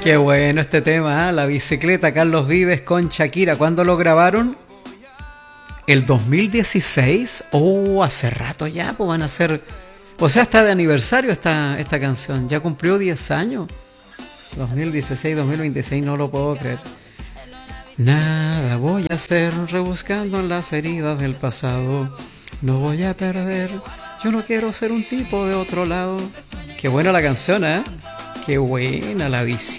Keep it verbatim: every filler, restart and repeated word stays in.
Qué bueno este tema, ¿eh? La bicicleta, Carlos Vives con Shakira. ¿Cuándo lo grabaron? ¿El dos mil dieciséis? Oh, hace rato ya, pues van a ser... O sea, está de aniversario esta, esta canción. Ya cumplió diez años. dos mil dieciséis, dos mil veintiséis, no lo puedo creer. Nada voy a hacer rebuscando en las heridas del pasado. No voy a perder. Yo no quiero ser un tipo de otro lado. Qué buena la canción, ¿eh? Qué buena la visita.